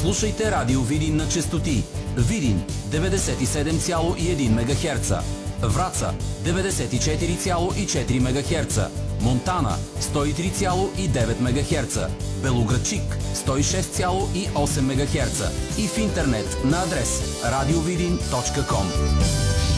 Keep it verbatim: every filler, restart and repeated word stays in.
Слушайте Радио Видин на честоти Видин деветдесет и седем цяло и едно мегахерца, Враца деветдесет и четири цяло и четири мегахерца, Монтана сто и три цяло и девет мегахерца, Белоградчик сто и шест цяло и осем мегахерца и в интернет на адрес радиовидин точка ком.